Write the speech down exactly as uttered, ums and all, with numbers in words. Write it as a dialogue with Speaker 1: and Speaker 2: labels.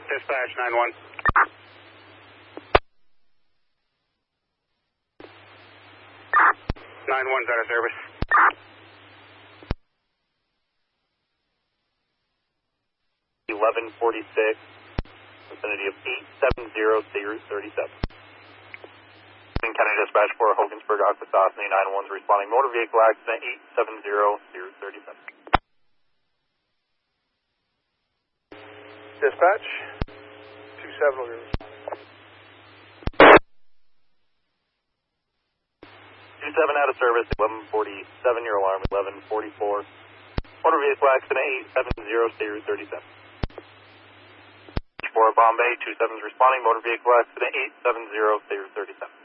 Speaker 1: dispatch, nine one. nine one's out of service.
Speaker 2: eleven forty-six, vicinity of eight seven zero, Route thirty-seven. County Dispatch for Hogansburg, Akwesasne, nine one's responding motor vehicle accident, eight seven zero, Route thirty-seven.
Speaker 3: Dispatch, two seven will be responding.
Speaker 2: two seven out of service, eleven forty-seven, your alarm, eleven forty-four. Motor vehicle accident, eight seven zero, Route thirty-seven. For Bombay, two seven's responding, motor vehicle accident, eight seven zero, Route thirty-seven.